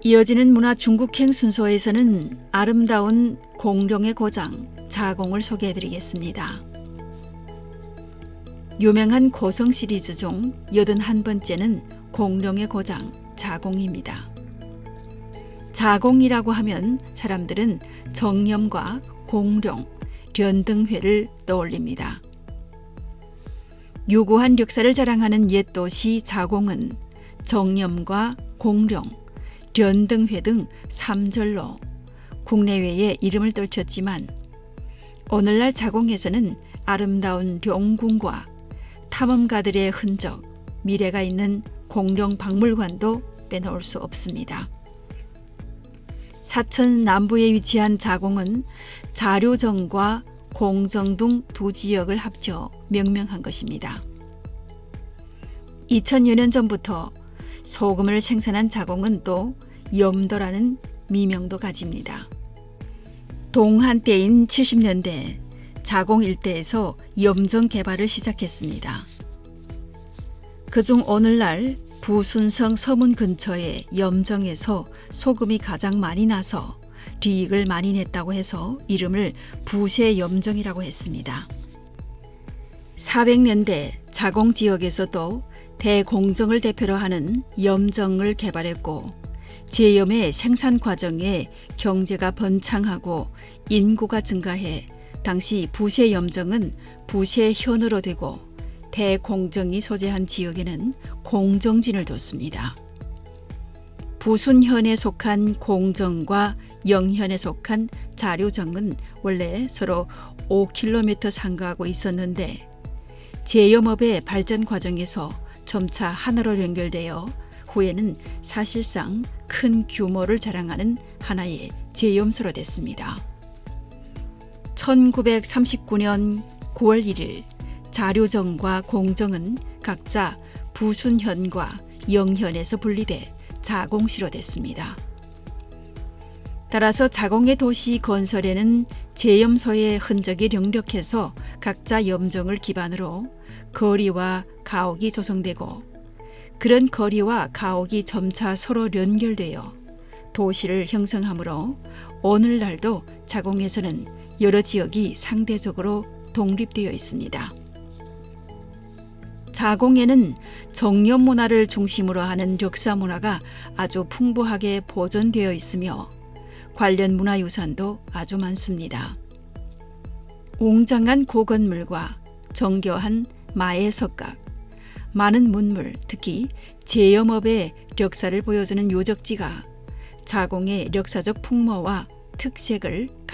이어지는 문화 중국행 순서에서는 아름다운 공룡의 고장 자공을 소개해드리겠습니다. 유명한 고성 시리즈 중 81번째는 공룡의 고장 자공입니다. 자공이라고 하면 사람들은 정념과 공룡, 련등회를 떠올립니다. 유구한 역사를 자랑하는 옛 도시 자공은 정념과 공룡, 련등회 등 3절로 국내외에 이름을 떨쳤지만 오늘날 자공에서는 아름다운 룡궁과 탐험가들의 흔적, 미래가 있는 공룡 박물관도 빼놓을 수 없습니다. 사천 남부에 위치한 자공은 자료정과 공정 등 두 지역을 합쳐 명명한 것입니다. 2000여 년 전부터 소금을 생산한 자공은 또 염도라는 미명도 가집니다. 동한 때인 70년대 자공 일대에서 염정 개발을 시작했습니다. 그중 오늘날 부순성 서문 근처의 염정에서 소금이 가장 많이 나서 리익을 많이 냈다고 해서 이름을 부세염정이라고 했습니다. 400년대 자공 지역에서도 대공정을 대표로 하는 염정을 개발했고 제염의 생산 과정에 경제가 번창하고 인구가 증가해 당시 부세염정은 부세현으로 되고 대공정이 소재한 지역에는 공정진을 뒀습니다. 부순현에 속한 공정과 영현에 속한 자료정은 원래 서로 5km 상거하고 있었는데 제염업의 발전 과정에서 점차 하나로 연결되어 후에는 사실상 큰 규모를 자랑하는 하나의 제염소로 됐습니다. 1939년 9월 1일 자료정과 공정은 각자 부순현과 영현에서 분리돼 자공시로 됐습니다. 따라서 자공의 도시 건설에는 제염소의 흔적이 역력해서 각자 염정을 기반으로 거리와 가옥이 조성되고 그런 거리와 가옥이 점차 서로 연결되어 도시를 형성하므로 오늘날도 자공에서는 여러 지역이 상대적으로 독립되어 있습니다. 자공에는 정념 문화를 중심으로 하는 역사 문화가 아주 풍부하게 보존되어 있으며 관련 문화유산도 아주 많습니다. 웅장한 고건물과 정교한 마의 석각, 많은 문물, 특히 제염업의 역사를 보여주는 요적지가 자공의 역사적 풍모와 특색을